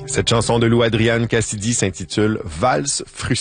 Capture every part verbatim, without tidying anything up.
Cette chanson de Lou Adrian Cassidy s'intitule « Valse frustrée ».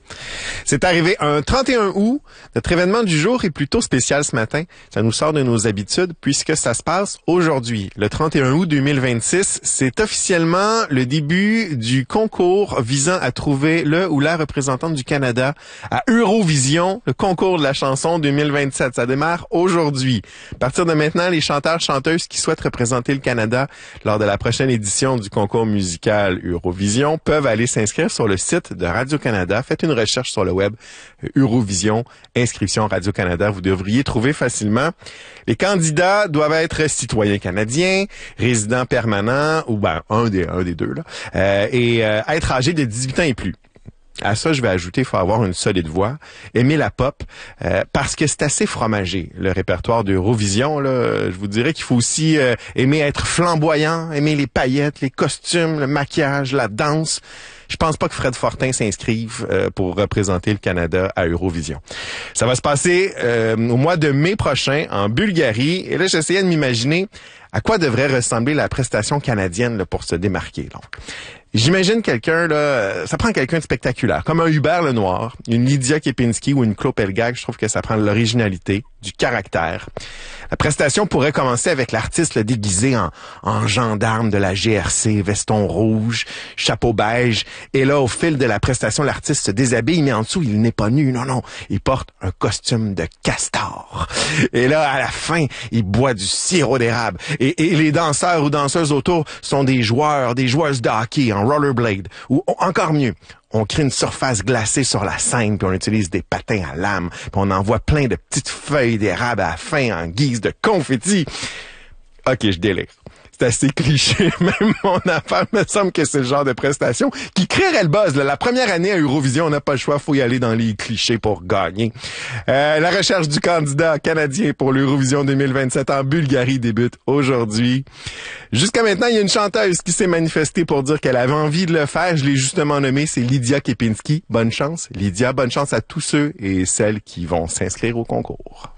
C'est arrivé un trente et un août. Notre événement du jour est plutôt spécial ce matin. Ça nous sort de nos habitudes puisque ça se passe aujourd'hui. Le trente et un août deux mille vingt-six, c'est officiellement le début du concours visant à trouver le ou la représentante du Canada à Eurovision, le concours de la chanson deux mille vingt-sept. Ça démarre aujourd'hui. À partir de maintenant, les chanteurs-chanteuses qui souhaitent représenter le Canada lors de la prochaine édition du concours musical Eurovision peuvent aller s'inscrire sur le site de Radio-Canada. Faites une recherche sur le web Eurovision, inscription Radio-Canada. Vous devriez trouver facilement. Les candidats doivent être citoyens canadiens, résidents permanents, ou ben un des un des deux là, euh, et euh, être âgés de dix-huit ans et plus. À ça, je vais ajouter, il faut avoir une solide voix, aimer la pop, euh, parce que c'est assez fromagé, le répertoire d'Eurovision. Là, je vous dirais qu'il faut aussi euh, aimer être flamboyant, aimer les paillettes, les costumes, le maquillage, la danse. Je pense pas que Fred Fortin s'inscrive euh, pour représenter le Canada à Eurovision. Ça va se passer euh, au mois de mai prochain en Bulgarie. Et là, j'essayais de m'imaginer à quoi devrait ressembler la prestation canadienne là, pour se démarquer. Donc, j'imagine quelqu'un, là, ça prend quelqu'un de spectaculaire, comme un Hubert Lenoir, une Lydia Kepinski ou une Claude Pelgag. Je trouve que ça prend de l'originalité, du caractère. La prestation pourrait commencer avec l'artiste là, déguisé en, en gendarme de la G R C, veston rouge, chapeau beige. Et là, au fil de la prestation, l'artiste se déshabille, mais en dessous, il n'est pas nu. Non, non, il porte un costume de castor. Et là, à la fin, il boit du sirop d'érable. Et, et les danseurs ou danseuses autour sont des joueurs, des joueuses de hockey en rollerblade. Ou encore mieux, on crée une surface glacée sur la scène, puis on utilise des patins à lame, puis on envoie plein de petites feuilles d'érable à la fin en guise de confetti. OK, je délire. C'est assez cliché. Même mon affaire me semble que c'est le genre de prestation qui créerait le buzz. Là. La première année à Eurovision, on n'a pas le choix, faut y aller dans les clichés pour gagner. Euh, la recherche du candidat canadien pour l'Eurovision deux mille vingt-sept en Bulgarie débute aujourd'hui. Jusqu'à maintenant, il y a une chanteuse qui s'est manifestée pour dire qu'elle avait envie de le faire. Je l'ai justement nommée, c'est Lydia Kepinski. Bonne chance, Lydia. Bonne chance à tous ceux et celles qui vont s'inscrire au concours.